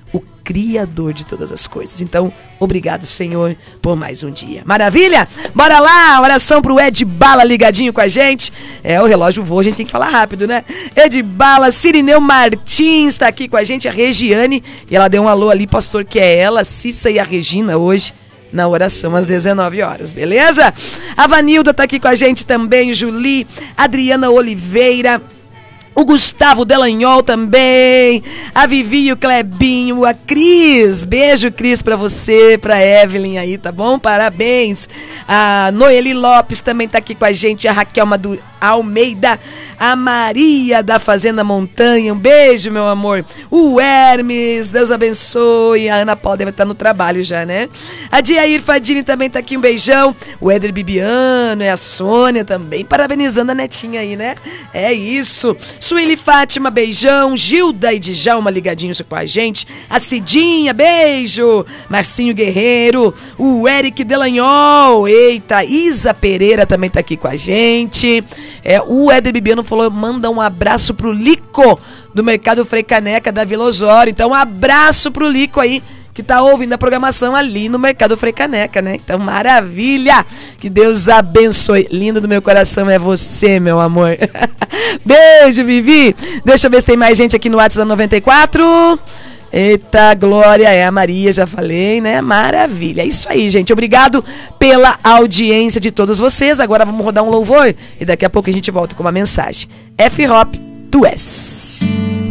o Criador de todas as coisas. Então, obrigado, Senhor, por mais um dia. Maravilha? Bora lá, oração pro Ed Bala ligadinho com a gente. O relógio voa, a gente tem que falar rápido, né? Ed Bala, Cirineu Martins tá aqui com a gente, a Regiane, e ela deu um alô ali, pastor, que é ela, Cissa e a Regina hoje, na oração às 19 horas, beleza? A Vanilda tá aqui com a gente também, Julie, Adriana Oliveira, o Gustavo Delanhol também, a Vivi, o Clebinho, a Cris, beijo Cris pra você, pra Evelyn aí, tá bom? Parabéns. A Noeli Lopes também tá aqui com a gente, a Raquel Almeida, a Maria da Fazenda Montanha, um beijo, meu amor. O Hermes, Deus abençoe. A Ana Paula deve estar no trabalho já, né? A Diair Fadini também tá aqui, um beijão. O Éder Bibiano, a Sônia também, parabenizando a netinha aí, né? É isso. Sueli Fátima, beijão. Gilda e Djalma ligadinhos com a gente. A Cidinha, beijo. Marcinho Guerreiro, o Eric Delanhol, eita, Isa Pereira também tá aqui com a gente. O Éder Bibiano falou, manda um abraço pro Lico do Mercado Frei Caneca da Vila Osório. Então um abraço pro Lico aí, que tá ouvindo a programação ali no Mercado Frei Caneca, né? Então maravilha, que Deus abençoe. Linda do meu coração é você, meu amor. Beijo, Vivi. Deixa eu ver se tem mais gente aqui no WhatsApp da 94. Eita, Glória, é a Maria, já falei, né? Maravilha, é isso aí, gente. Obrigado pela audiência de todos vocês. Agora vamos rodar um louvor e daqui a pouco a gente volta com uma mensagem. F-Hop, tu és.